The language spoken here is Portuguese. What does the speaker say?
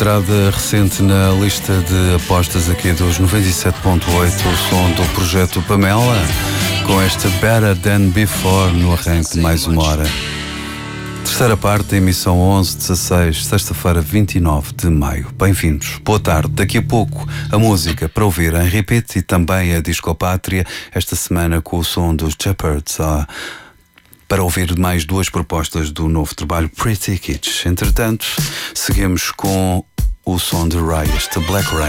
entrada recente na lista de apostas aqui dos 97.8, o som do projeto Pamela, com esta Better Than Before no arranque de mais uma hora. Terceira parte da emissão 11/16, sexta-feira 29 de maio. Bem-vindos, boa tarde. Daqui a pouco a música para ouvir em repeat e também a Discopátria, esta semana com o som dos Shepherds, para ouvir mais duas propostas do novo trabalho Pretty Kids. Entretanto, seguimos com o som de Riot, The Black Rain.